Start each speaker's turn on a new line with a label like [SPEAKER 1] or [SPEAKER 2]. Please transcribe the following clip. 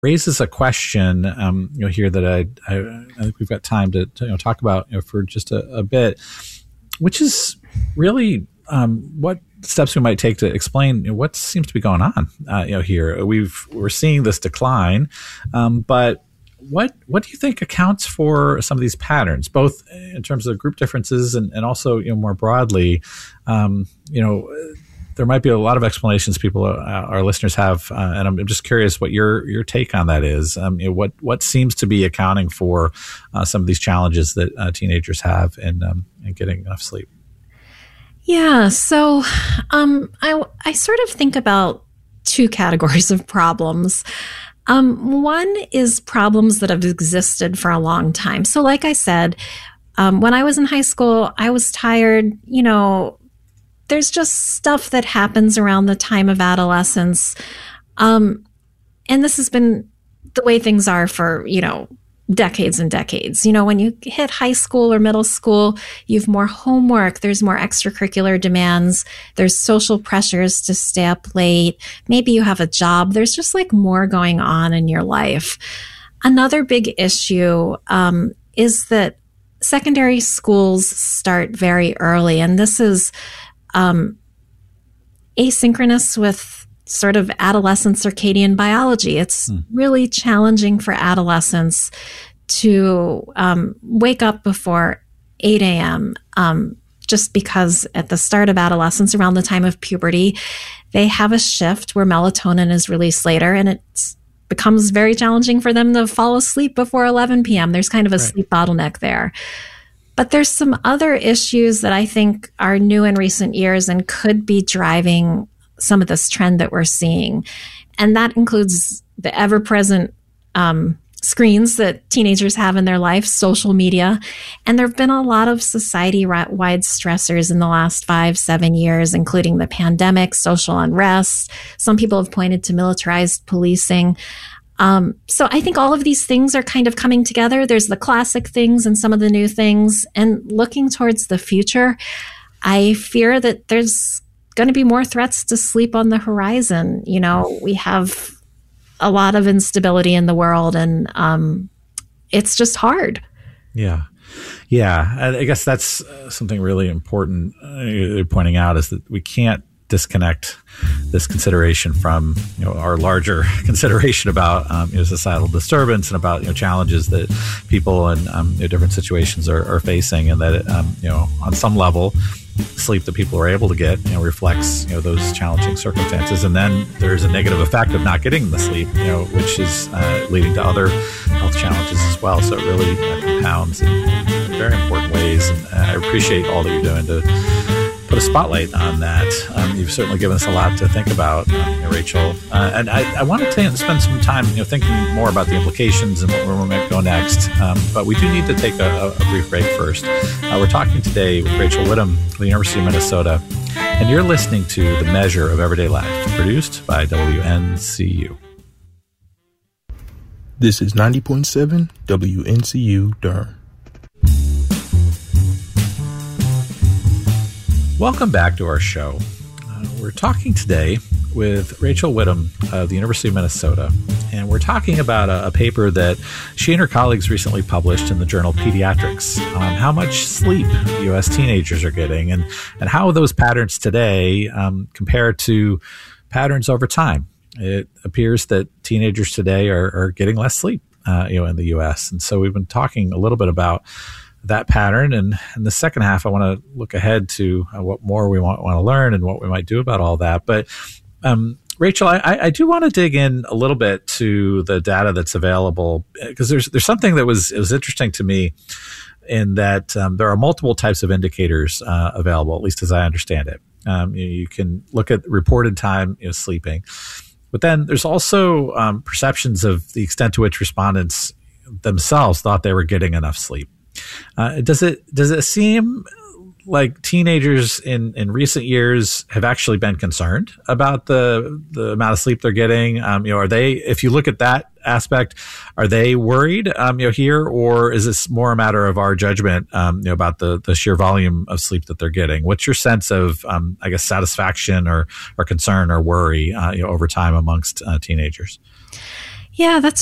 [SPEAKER 1] raises a question, here that I think we've got time to talk about for just a bit, which is really what steps we might take to explain what seems to be going on. Here we're seeing this decline, but what do you think accounts for some of these patterns, both in terms of group differences and also more broadly? There might be a lot of explanations people, our listeners have, and I'm just curious what your take on that is. What seems to be accounting for some of these challenges that teenagers have in getting enough sleep?
[SPEAKER 2] Yeah, so I sort of think about two categories of problems. One is problems that have existed for a long time. So like I said, when I was in high school, I was tired, there's just stuff that happens around the time of adolescence. And this has been the way things are for, decades and decades. When you hit high school or middle school, you have more homework, there's more extracurricular demands, there's social pressures to stay up late. Maybe you have a job. There's just more going on in your life. Another big issue is that secondary schools start very early, and this is asynchronous with sort of adolescent circadian biology. It's really challenging for adolescents to wake up before 8 a.m. Just because at the start of adolescence, around the time of puberty, they have a shift where melatonin is released later, and it becomes very challenging for them to fall asleep before 11 p.m. There's kind of a sleep bottleneck there. But there's some other issues that I think are new in recent years and could be driving some of this trend that we're seeing. And that includes the ever-present screens that teenagers have in their life, social media. And there have been a lot of society-wide stressors in the last 5-7 years, including the pandemic, social unrest. Some people have pointed to militarized policing. So I think all of these things are kind of coming together. There's the classic things and some of the new things. And looking towards the future, I fear that there's going to be more threats to sleep on the horizon. We have a lot of instability in the world, and it's just hard.
[SPEAKER 1] Yeah. I guess that's something really important you're pointing out, is that we can't disconnect this consideration from our larger consideration about societal disturbance and about challenges that people in different situations are facing, and that on some level sleep that people are able to get reflects those challenging circumstances, and then there's a negative effect of not getting the sleep which is leading to other health challenges as well. So it really compounds in very important ways, and I appreciate all that you're doing to put a spotlight on that. You've certainly given us a lot to think about, Rachel. And I wanted to spend some time, thinking more about the implications and where we might go next. But we do need to take a brief break first. We're talking today with Rachel Whittam of the University of Minnesota, and you're listening to The Measure of Everyday Life, produced by WNCU.
[SPEAKER 3] This is 90.7 WNCU Durham.
[SPEAKER 1] Welcome back to our show. We're talking today with Rachel Whittam of the University of Minnesota, and we're talking about a paper that she and her colleagues recently published in the journal Pediatrics on how much sleep U.S. teenagers are getting and how those patterns today compare to patterns over time. It appears that teenagers today are getting less sleep in the U.S., and so we've been talking a little bit about that pattern. And in the second half, I want to look ahead to what more we want to learn and what we might do about all that. But Rachel, I do want to dig in a little bit to the data that's available, because there's something that was interesting to me in that there are multiple types of indicators available, at least as I understand it. You can look at reported time sleeping, but then there's also perceptions of the extent to which respondents themselves thought they were getting enough sleep. Does it seem like teenagers in recent years have actually been concerned about the amount of sleep they're getting? Are they, if you look at that aspect, are they worried here, or is this more a matter of our judgment about the sheer volume of sleep that they're getting? What's your sense of satisfaction or concern or worry over time amongst teenagers?
[SPEAKER 2] Yeah, that's